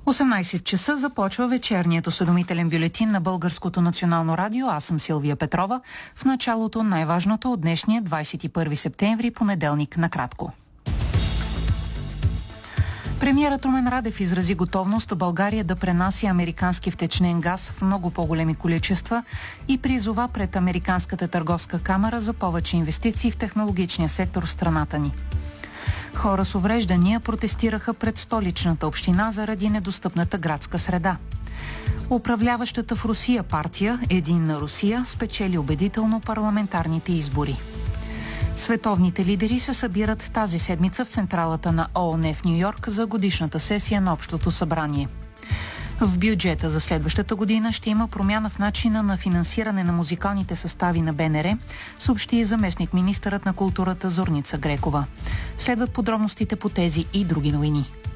18 часа започва вечерният осведомителен бюлетин на Българското национално радио. Аз съм Силвия Петрова. В началото най-важното от днешния 21 септември, понеделник, накратко. Премиерът Румен Радев изрази готовност България да пренася американски втечнен газ в много по-големи количества и призова пред Американската търговска камара за повече инвестиции в технологичния сектор в страната ни. Хора с увреждания протестираха пред столичната община заради недостъпната градска среда. Управляващата в Русия партия Единна Русия спечели убедително парламентарните избори. Световните лидери се събират тази седмица в централата на ООН в Ню-Йорк за годишната сесия на Общото събрание. В бюджета за следващата година ще има промяна в начина на финансиране на музикалните състави на БНР, съобщи заместник-министърът на културата Зорница Грекова. Следват подробностите по тези и други новини.